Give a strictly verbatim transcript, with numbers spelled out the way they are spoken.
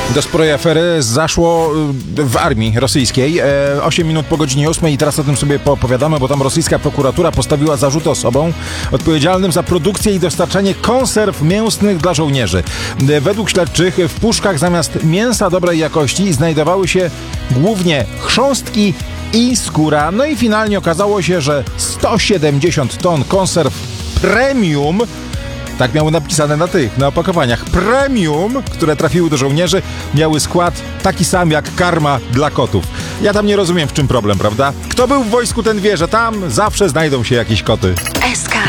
Do sporej afery zaszło w armii rosyjskiej. osiem minut po godzinie ósmej i teraz o tym sobie poopowiadamy, bo tam rosyjska prokuratura postawiła zarzuty osobom odpowiedzialnym za produkcję i dostarczanie konserw mięsnych dla żołnierzy. Według śledczych w puszkach zamiast mięsa dobrej jakości znajdowały się głównie chrząstki i skóra. No i finalnie okazało się, że sto siedemdziesiąt ton konserw premium, tak miały napisane na tych, na opakowaniach, premium, które trafiły do żołnierzy, miały skład taki sam jak karma dla kotów. Ja tam nie rozumiem, w czym problem, prawda? Kto był w wojsku, ten wie, że tam zawsze znajdą się jakieś koty. S K